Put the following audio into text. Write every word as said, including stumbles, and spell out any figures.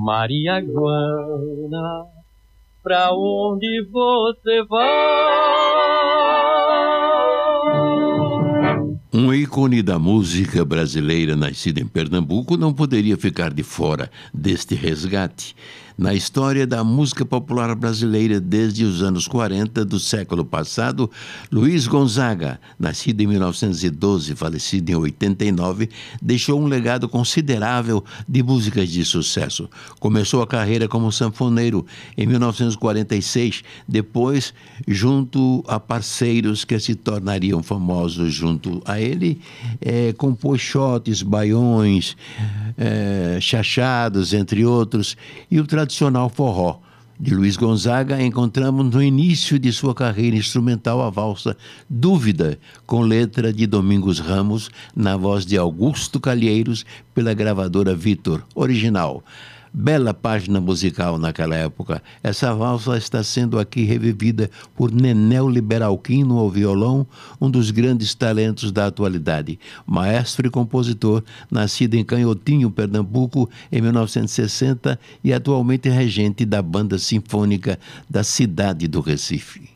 Mariaguana, pra onde você vai? Um ícone da música brasileira nascido em Pernambuco não poderia ficar de fora deste resgate. Na história da música popular brasileira desde os anos quarenta do século passado, Luiz Gonzaga, nascido em mil novecentos e doze e falecido em oitenta e nove, deixou um legado considerável de músicas de sucesso. Começou a carreira como sanfoneiro em mil novecentos e quarenta e seis, depois, junto a parceiros que se tornariam famosos junto a ele, é, compôs xotes, baiões, é, chachados, entre outros, e o tradicional forró. De Luiz Gonzaga, encontramos no início de sua carreira instrumental a valsa Dúvida, com letra de Domingos Ramos, na voz de Augusto Calheiros, pela gravadora Vitor, original. Bela página musical naquela época. Essa valsa está sendo aqui revivida por Nenel Liberalquino ao violão, um dos grandes talentos da atualidade. Maestro e compositor, nascido em Canhotinho, Pernambuco, em mil novecentos e sessenta e atualmente regente da Banda Sinfônica da cidade do Recife.